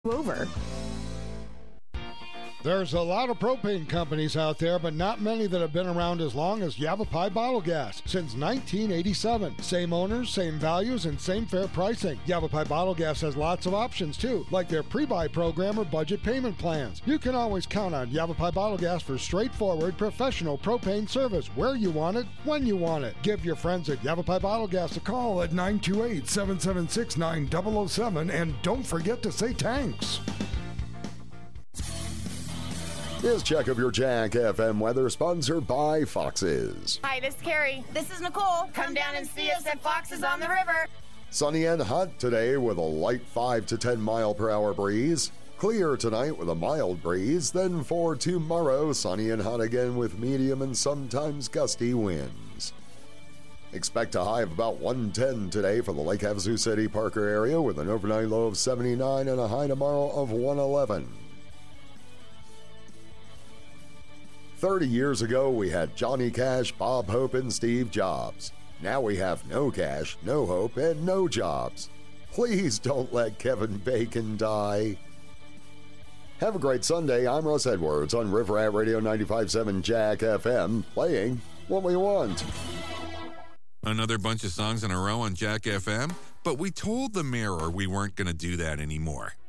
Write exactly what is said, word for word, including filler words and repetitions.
over. There's a lot of propane companies out there, but not many that have been around as long as Yavapai Bottle Gas since nineteen eighty-seven. Same owners, same values, and same fair pricing. Yavapai Bottle Gas has lots of options too, like their pre-buy program or budget payment plans. You can always count on Yavapai Bottle Gas for straightforward, professional propane service where you want it, when you want it. Give your friends at Yavapai Bottle Gas a call at nine two eight, seven seven six, nine zero zero seven, and don't forget to say thanks. This check of your Jack F M weather sponsored by Fox's. Hi, this is Carrie. This is Nicole. Come down and see us at Fox's on the river. Sunny and hot today with a light five to ten mile per hour breeze. Clear tonight with a mild breeze. Then for tomorrow, sunny and hot again with medium and sometimes gusty winds. Expect a high of about one ten today for the Lake Havasu City Parker area with an overnight low of seventy-nine and a high tomorrow of one eleven. Thirty years ago, we had Johnny Cash, Bob Hope, and Steve Jobs. Now we have no cash, no hope, and no jobs. Please don't let Kevin Bacon die. Have a great Sunday. I'm Russ Edwards on River Rat Radio ninety-five point seven Jack F M, playing what we want. Another bunch of songs in a row on Jack F M, but we told the Mirror we weren't going to do that anymore.